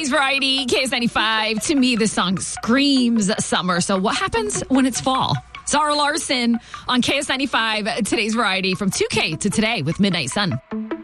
Today's Variety, KS95. To me, this song screams summer. So what happens when it's fall? Zara Larson on KS95. Today's Variety from 2K to today with Midnight Sun.